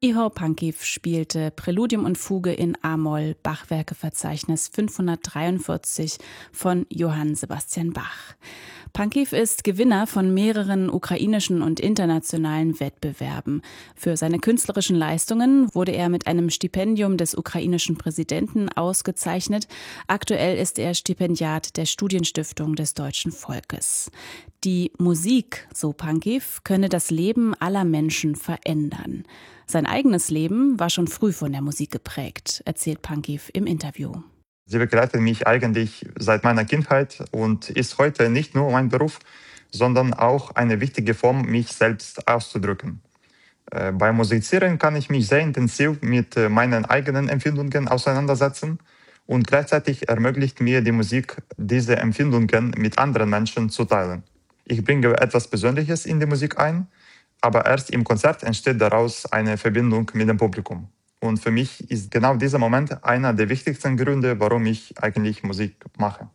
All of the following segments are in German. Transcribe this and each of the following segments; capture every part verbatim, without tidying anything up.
Ihor Pankiv spielte Präludium und Fuge in A-Moll, Bachwerkeverzeichnis fünfhundertdreiundvierzig von Johann Sebastian Bach. Pankiv ist Gewinner von mehreren ukrainischen und internationalen Wettbewerben. Für seine künstlerischen Leistungen wurde er mit einem Stipendium des ukrainischen Präsidenten ausgezeichnet. Aktuell ist er Stipendiat der Studienstiftung des deutschen Volkes. Die Musik, so Pankiv, könne das Leben aller Menschen verändern. Sein eigenes Leben war schon früh von der Musik geprägt, erzählt Pankiv im Interview. Sie begleitet mich eigentlich seit meiner Kindheit und ist heute nicht nur mein Beruf, sondern auch eine wichtige Form, mich selbst auszudrücken. Äh, beim Musizieren kann ich mich sehr intensiv mit äh, meinen eigenen Empfindungen auseinandersetzen und gleichzeitig ermöglicht mir die Musik, diese Empfindungen mit anderen Menschen zu teilen. Ich bringe etwas Persönliches in die Musik ein, aber erst im Konzert entsteht daraus eine Verbindung mit dem Publikum. Und für mich ist genau dieser Moment einer der wichtigsten Gründe, warum ich eigentlich Musik mache.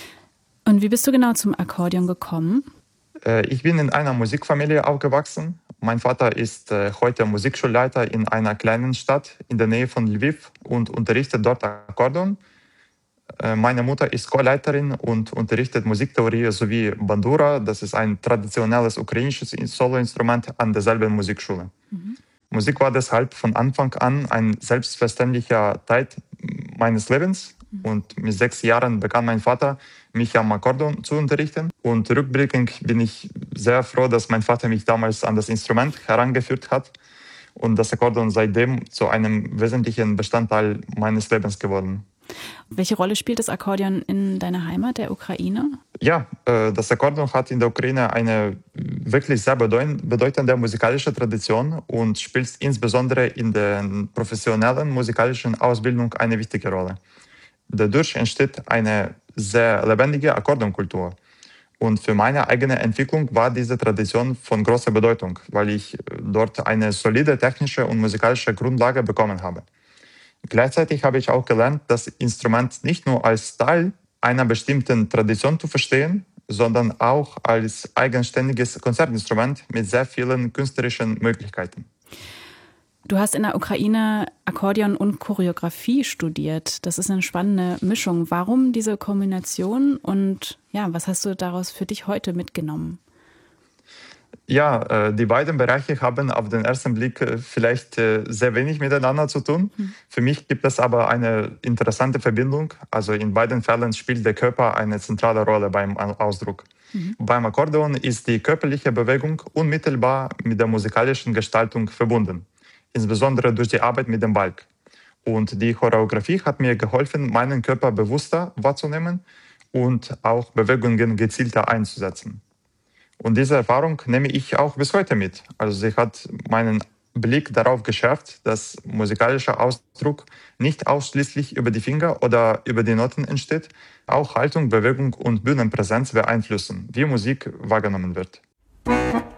Und wie bist du genau zum Akkordeon gekommen? Äh, ich bin in einer Musikfamilie aufgewachsen. Mein Vater ist äh, heute Musikschulleiter in einer kleinen Stadt in der Nähe von Lviv und unterrichtet dort Akkordeon. Äh, meine Mutter ist Chorleiterin und unterrichtet Musiktheorie sowie Bandura. Das ist ein traditionelles ukrainisches Soloinstrument an derselben Musikschule. Mhm. Musik war deshalb von Anfang an ein selbstverständlicher Teil meines Lebens. Und mit sechs Jahren begann mein Vater, mich am Akkordeon zu unterrichten. Und rückblickend bin ich sehr froh, dass mein Vater mich damals an das Instrument herangeführt hat. Und das Akkordeon seitdem zu einem wesentlichen Bestandteil meines Lebens geworden. Welche Rolle spielt das Akkordeon in deiner Heimat, der Ukraine? Ja, das Akkordeon hat in der Ukraine eine wirklich sehr bedeutende musikalische Tradition und spielt insbesondere in der professionellen musikalischen Ausbildung eine wichtige Rolle. Dadurch entsteht eine sehr lebendige Akkordeonkultur. Und für meine eigene Entwicklung war diese Tradition von großer Bedeutung, weil ich dort eine solide technische und musikalische Grundlage bekommen habe. Gleichzeitig habe ich auch gelernt, das Instrument nicht nur als Teil einer bestimmten Tradition zu verstehen, sondern auch als eigenständiges Konzertinstrument mit sehr vielen künstlerischen Möglichkeiten. Du hast in der Ukraine Akkordeon und Choreografie studiert. Das ist eine spannende Mischung. Warum diese Kombination und ja, was hast du daraus für dich heute mitgenommen? Ja, die beiden Bereiche haben auf den ersten Blick vielleicht sehr wenig miteinander zu tun. Mhm. Für mich gibt es aber eine interessante Verbindung. Also in beiden Fällen spielt der Körper eine zentrale Rolle beim Ausdruck. Mhm. Beim Akkordeon ist die körperliche Bewegung unmittelbar mit der musikalischen Gestaltung verbunden, insbesondere durch die Arbeit mit dem Balg. Und die Choreografie hat mir geholfen, meinen Körper bewusster wahrzunehmen und auch Bewegungen gezielter einzusetzen. Und diese Erfahrung nehme ich auch bis heute mit. Also sie hat meinen Blick darauf geschärft, dass musikalischer Ausdruck nicht ausschließlich über die Finger oder über die Noten entsteht, auch Haltung, Bewegung und Bühnenpräsenz beeinflussen, wie Musik wahrgenommen wird.